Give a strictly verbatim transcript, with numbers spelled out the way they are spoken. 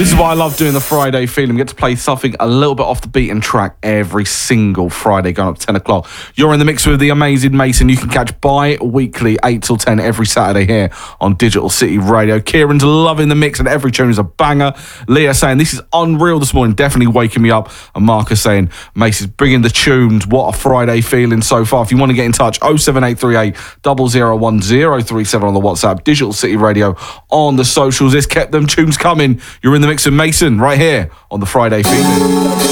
This is why I love doing the Friday feeling. We get to play something a little bit off the beaten track every single Friday going up to ten o'clock. You're in the mix with the amazing Mason. You can catch bi-weekly eight till ten every Saturday here on Digital City Radio. Kieran's loving the mix and every tune is a banger. Leah saying, this is unreal this morning, definitely waking me up. And Marcus saying, Mason's bringing the tunes. What a Friday feeling so far. If you want to get in touch, oh seven eight three eight, zero zero one zero three seven on the WhatsApp, Digital City Radio on the socials. It's kept them tunes coming. You're in the mix with Mason right here on the Friday feeling.